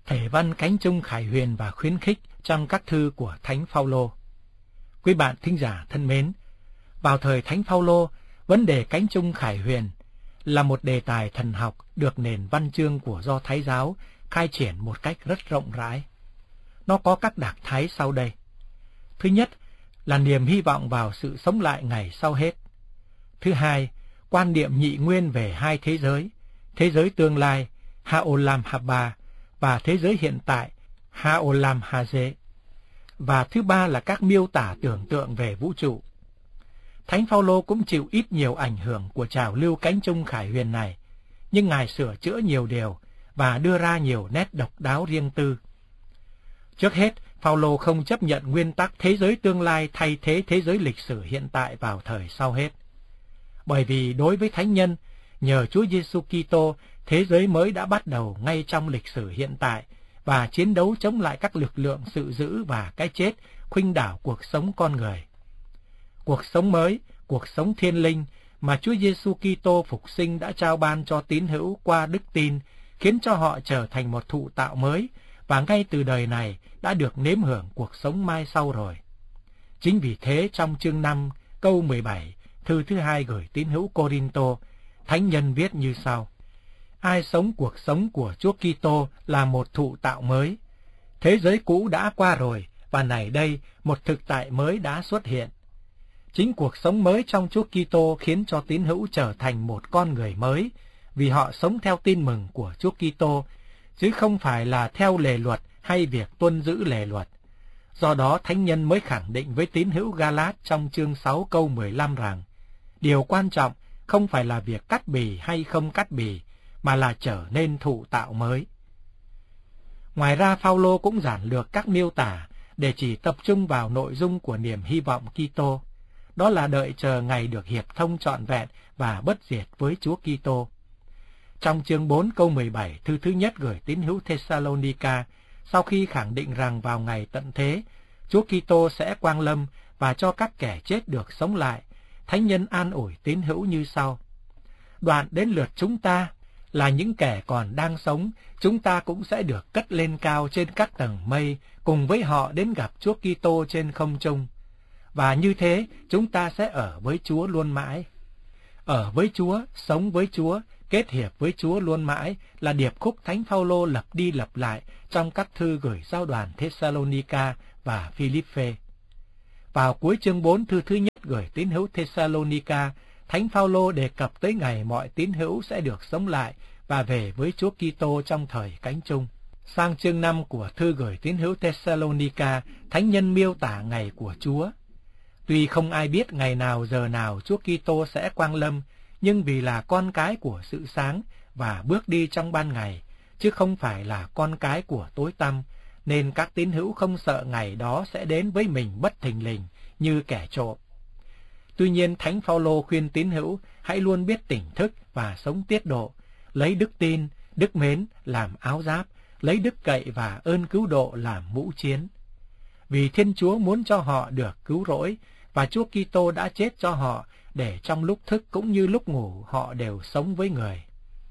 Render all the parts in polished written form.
thể văn cánh chung khải huyền và khuyến khích trong các thư của Thánh Phaolô. Quý bạn thính giả thân mến, vào thời Thánh Phaolô, vấn đề cánh chung khải huyền là một đề tài thần học được nền văn chương của Do Thái giáo khai triển một cách rất rộng rãi. Nó có các đặc thái sau đây. Thứ nhất là niềm hy vọng vào sự sống lại ngày sau hết. Thứ hai, quan niệm nhị nguyên về hai thế giới tương lai, Haolam Haba, và thế giới hiện tại, Haolam Haze. Và thứ ba là các miêu tả tưởng tượng về vũ trụ. Thánh Phaolô cũng chịu ít nhiều ảnh hưởng của trào lưu cánh chung khải huyền này, nhưng Ngài sửa chữa nhiều điều và đưa ra nhiều nét độc đáo riêng tư. Trước hết, Phaolô không chấp nhận nguyên tắc thế giới tương lai thay thế thế giới lịch sử hiện tại vào thời sau hết. Bởi vì đối với thánh nhân, nhờ Chúa Giêsu Kitô, thế giới mới đã bắt đầu ngay trong lịch sử hiện tại và chiến đấu chống lại các lực lượng sự dữ và cái chết khuynh đảo cuộc sống con người. Cuộc sống mới, cuộc sống thiên linh mà Chúa Giêsu Kitô phục sinh đã trao ban cho tín hữu qua đức tin, khiến cho họ trở thành một thụ tạo mới và ngay từ đời này đã được nếm hưởng cuộc sống mai sau rồi. Chính vì thế trong chương 5 câu 17, thư thứ 2 gửi tín hữu Cô-rin-tô, thánh nhân viết như sau: Ai sống cuộc sống của Chúa Kitô là một thụ tạo mới. Thế giới cũ đã qua rồi và này đây một thực tại mới đã xuất hiện. Chính cuộc sống mới trong Chúa Kitô khiến cho tín hữu trở thành một con người mới, vì họ sống theo tin mừng của Chúa Kitô, chứ không phải là theo lề luật hay việc tuân giữ lề luật. Do đó thánh nhân mới khẳng định với tín hữu Ga-lát trong chương 6 câu 15 rằng, điều quan trọng không phải là việc cắt bì hay không cắt bì, mà là trở nên thụ tạo mới. Ngoài ra Phaolô cũng giản lược các miêu tả để chỉ tập trung vào nội dung của niềm hy vọng Kitô, đó là đợi chờ ngày được hiệp thông trọn vẹn và bất diệt với Chúa Kitô. Trong chương 4 câu 17, thư thứ nhất gửi tín hữu Thessalonica, sau khi khẳng định rằng vào ngày tận thế, Chúa Kitô sẽ quang lâm và cho các kẻ chết được sống lại, thánh nhân an ủi tín hữu như sau: Đoạn đến lượt chúng ta, là những kẻ còn đang sống, chúng ta cũng sẽ được cất lên cao trên các tầng mây, cùng với họ đến gặp Chúa Kitô trên không trung. Và như thế, chúng ta sẽ ở với Chúa luôn mãi. Ở với Chúa, sống với Chúa, kết hiệp với Chúa luôn mãi là điệp khúc Thánh Phaolô lặp đi lặp lại trong các thư gửi giao đoàn Thessalonica và Philippe. Vào cuối chương 4 thư thứ nhất gửi tín hữu Thessalonica, Thánh Phaolô đề cập tới ngày mọi tín hữu sẽ được sống lại và về với Chúa Kitô trong thời cánh chung. Sang chương 5 của thư gửi tín hữu Thessalonica, thánh nhân miêu tả ngày của Chúa. Tuy không ai biết ngày nào giờ nào Chúa Kitô sẽ quang lâm, nhưng vì là con cái của sự sáng và bước đi trong ban ngày, chứ không phải là con cái của tối tăm, nên các tín hữu không sợ ngày đó sẽ đến với mình bất thình lình như kẻ trộm. Tuy nhiên Thánh Phaolô khuyên tín hữu hãy luôn biết tỉnh thức và sống tiết độ, lấy đức tin, đức mến làm áo giáp, lấy đức cậy và ơn cứu độ làm mũ chiến. Vì Thiên Chúa muốn cho họ được cứu rỗi, và Chúa Kitô đã chết cho họ, để trong lúc thức cũng như lúc ngủ họ đều sống với người.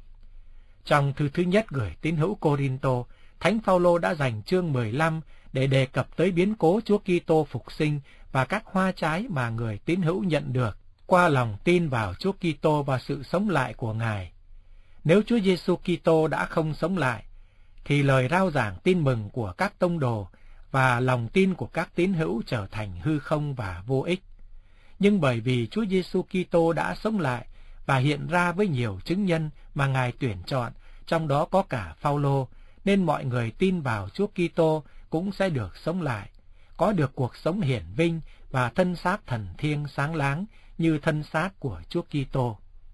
Trong thư thứ nhất gửi tín hữu Cô-rin-tô, Thánh Phaolô đã dành chương 15 để đề cập tới biến cố Chúa Kitô phục sinh và các hoa trái mà người tín hữu nhận được qua lòng tin vào Chúa Kitô và sự sống lại của Ngài. Nếu Chúa Giêsu Kitô đã không sống lại, thì lời rao giảng tin mừng của các tông đồ và lòng tin của các tín hữu trở thành hư không và vô ích. Nhưng bởi vì Chúa Giêsu Kitô đã sống lại và hiện ra với nhiều chứng nhân mà Ngài tuyển chọn, trong đó có cả Phaolô, nên mọi người tin vào Chúa Kitô cũng sẽ được sống lại, có được cuộc sống hiển vinh và thân xác thần thiêng sáng láng như thân xác của Chúa Kitô.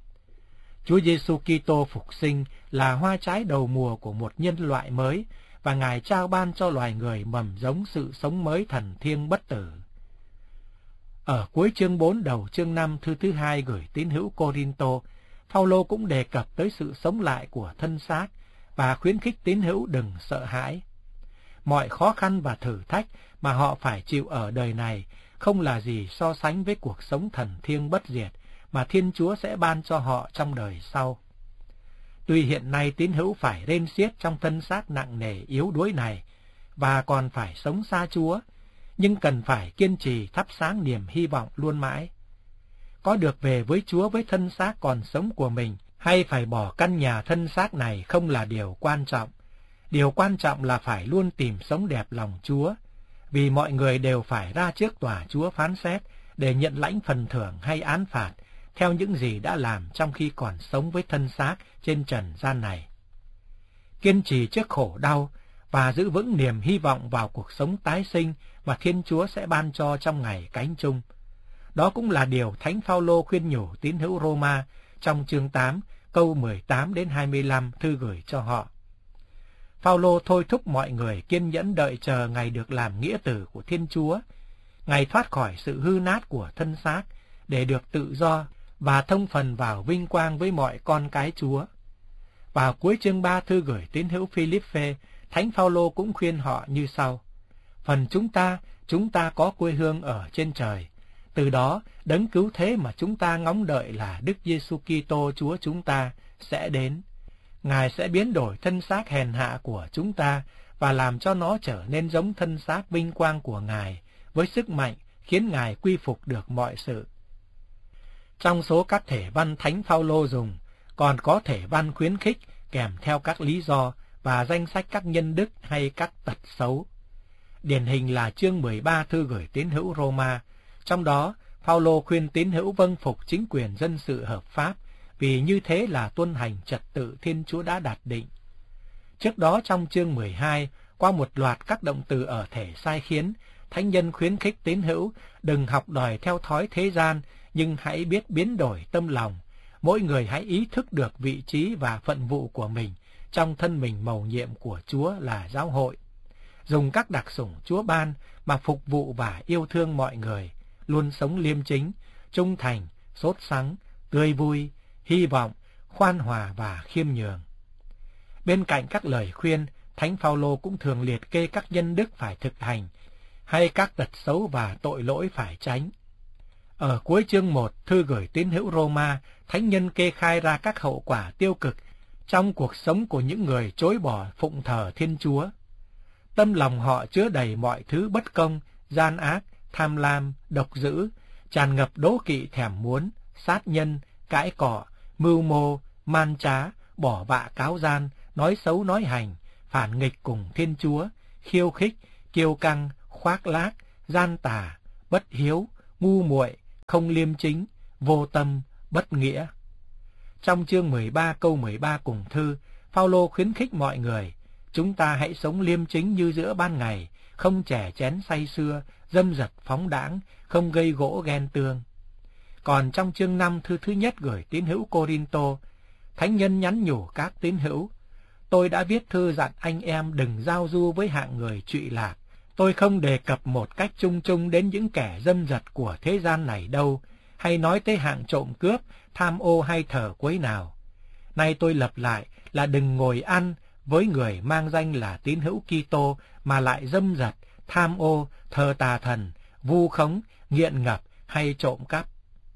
Chúa Giêsu Kitô phục sinh là hoa trái đầu mùa của một nhân loại mới, và Ngài trao ban cho loài người mầm giống sự sống mới thần thiêng bất tử. Ở cuối chương 4 đầu chương 5 thư thứ 2 gửi tín hữu Cô-rin-tô, Phaolô cũng đề cập tới sự sống lại của thân xác và khuyến khích tín hữu đừng sợ hãi. Mọi khó khăn và thử thách mà họ phải chịu ở đời này không là gì so sánh với cuộc sống thần thiêng bất diệt mà Thiên Chúa sẽ ban cho họ trong đời sau. Tuy hiện nay tín hữu phải rên xiết trong thân xác nặng nề yếu đuối này, và còn phải sống xa Chúa, nhưng cần phải kiên trì thắp sáng niềm hy vọng luôn mãi. Có được về với Chúa với thân xác còn sống của mình, hay phải bỏ căn nhà thân xác này không là điều quan trọng. Điều quan trọng là phải luôn tìm sống đẹp lòng Chúa, vì mọi người đều phải ra trước tòa Chúa phán xét để nhận lãnh phần thưởng hay án phạt theo những gì đã làm trong khi còn sống với thân xác trên trần gian này. Kiên trì trước khổ đau và giữ vững niềm hy vọng vào cuộc sống tái sinh mà Thiên Chúa sẽ ban cho trong ngày cánh chung. Đó cũng là điều Thánh Phaolô khuyên nhủ tín hữu Roma trong chương 8, câu 18 đến 25 thư gửi cho họ. Phaolô thôi thúc mọi người kiên nhẫn đợi chờ ngày được làm nghĩa tử của Thiên Chúa, ngày thoát khỏi sự hư nát của thân xác để được tự do và thông phần vào vinh quang với mọi con cái Chúa. Vào cuối chương 3 thư gửi tín hữu Philippe, Thánh Phaolô cũng khuyên họ như sau: Phần chúng ta có quê hương ở trên trời. Từ đó, đấng cứu thế mà chúng ta ngóng đợi là Đức Giêsu Kitô Chúa chúng ta sẽ đến. Ngài sẽ biến đổi thân xác hèn hạ của chúng ta và làm cho nó trở nên giống thân xác vinh quang của Ngài, với sức mạnh khiến Ngài quy phục được mọi sự. Trong số các thể văn Thánh Phaolô dùng, còn có thể văn khuyến khích kèm theo các lý do và danh sách các nhân đức hay các tật xấu. Điển hình là chương 13 thư gửi tín hữu Roma. Trong đó, Phaolô khuyên tín hữu vâng phục chính quyền dân sự hợp pháp, vì như thế là tuân hành trật tự Thiên Chúa đã đặt định. Trước đó trong chương 12, qua một loạt các động từ ở thể sai khiến, Thánh nhân khuyến khích tín hữu đừng học đòi theo thói thế gian, nhưng hãy biết biến đổi tâm lòng. Mỗi người hãy ý thức được vị trí và phận vụ của mình trong thân mình mầu nhiệm của Chúa là giáo hội. Dùng các đặc sủng Chúa ban mà phục vụ và yêu thương mọi người, luôn sống liêm chính, trung thành, sốt sắng, tươi vui, hy vọng, khoan hòa và khiêm nhường. Bên cạnh các lời khuyên, Thánh Phaolô cũng thường liệt kê các nhân đức phải thực hành, hay các tật xấu và tội lỗi phải tránh. Ở cuối chương 1 thư gửi tín hữu Roma, Thánh nhân kê khai ra các hậu quả tiêu cực trong cuộc sống của những người chối bỏ phụng thờ Thiên Chúa. Tâm lòng họ chứa đầy mọi thứ bất công, gian ác, tham lam, độc dữ, tràn ngập đố kỵ thèm muốn, sát nhân, cãi cọ, mưu mô, man trá, bỏ vạ cáo gian, nói xấu nói hành, phản nghịch cùng Thiên Chúa, khiêu khích, kiêu căng, khoác lác, gian tà, bất hiếu, ngu muội, không liêm chính, vô tâm, bất nghĩa. Trong chương 13 câu 13 cùng thư, Phaolô khuyến khích mọi người: chúng ta hãy sống liêm chính như giữa ban ngày, không chè chén say sưa, dâm dật phóng đãng, không gây gỗ ghen tương. Còn trong chương 5 thư thứ nhất gửi tín hữu Cô-rin-tô, Thánh nhân nhắn nhủ các tín hữu: tôi đã viết thư dặn anh em đừng giao du với hạng người trụy lạc. Tôi không đề cập một cách chung chung đến những kẻ dâm dật của thế gian này đâu, hay nói tới hạng trộm cướp, tham ô hay thờ quấy nào. Nay tôi lập lại là đừng ngồi ăn với người mang danh là tín hữu Kitô mà lại dâm dật, tham ô, thờ tà thần, vu khống, nghiện ngập hay trộm cắp.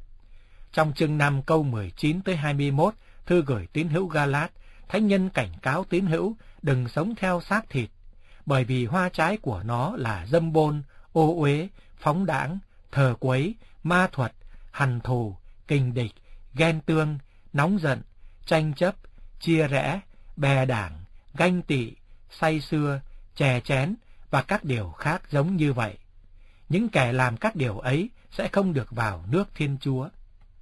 Trong chương 5 câu 19 tới 21, thư gửi tín hữu Galat, Thánh nhân cảnh cáo tín hữu đừng sống theo xác thịt, bởi vì hoa trái của nó là dâm bôn, ô uế, phóng đãng, thờ quấy, ma thuật, hằn thù, kình địch, ghen tương, nóng giận, tranh chấp, chia rẽ, bè đảng, ganh tị, say sưa, chè chén và các điều khác giống như vậy. Những kẻ làm các điều ấy sẽ không được vào nước Thiên Chúa.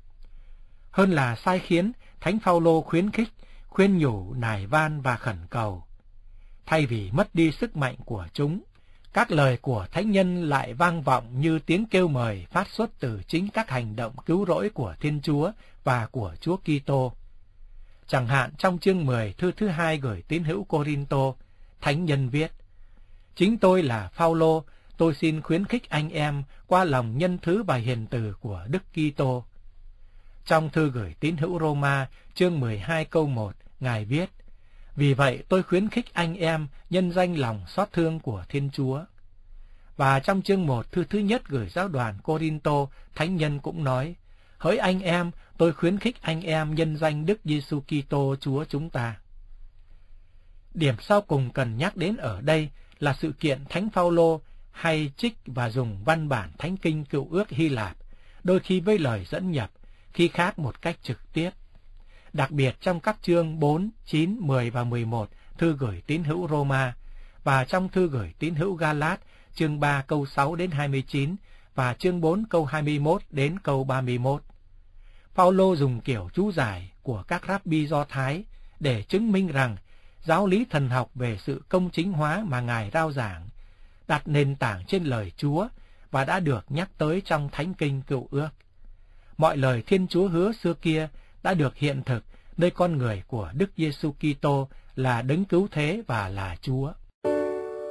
Hơn là sai khiến, Thánh Phaolô khuyến khích, khuyên nhủ, nài van và khẩn cầu. Thay vì mất đi sức mạnh của chúng, các lời của Thánh nhân lại vang vọng như tiếng kêu mời phát xuất từ chính các hành động cứu rỗi của Thiên Chúa và của Chúa Kitô. Chẳng hạn trong chương 10 thư thứ 2 gửi tín hữu Cô-rin-tô, Thánh nhân viết: chính tôi là Phaolô, tôi xin khuyến khích anh em qua lòng nhân thứ và hiền từ của Đức Kitô. Trong thư gửi tín hữu Roma, chương 12 câu 1, Ngài viết: vì vậy tôi khuyến khích anh em nhân danh lòng xót thương của Thiên Chúa. Và trong chương 1 thư thứ nhất gửi giáo đoàn Cô-rin-tô, Thánh nhân cũng nói: hỡi anh em, tôi khuyến khích anh em nhân danh Đức Giêsu Kitô Chúa chúng ta. Điểm sau cùng cần nhắc đến ở đây là sự kiện Thánh Phaolô hay trích và dùng văn bản Thánh Kinh Cựu Ước Hy Lạp, đôi khi với lời dẫn nhập, khi khác một cách trực tiếp. Đặc biệt trong các chương 4, 9, 10 và 11 thư gửi tín hữu Roma, và trong thư gửi tín hữu Galat chương 3 câu 6 đến 29 và chương 4 câu 21 đến câu 31. Phaolô dùng kiểu chú giải của các Rabbi Do Thái để chứng minh rằng giáo lý thần học về sự công chính hóa mà Ngài rao giảng đặt nền tảng trên lời Chúa và đã được nhắc tới trong Thánh Kinh Cựu Ước. Mọi lời Thiên Chúa hứa xưa kia đã được hiện thực nơi con người của Đức Giêsu Kitô là Đấng Cứu Thế và là Chúa.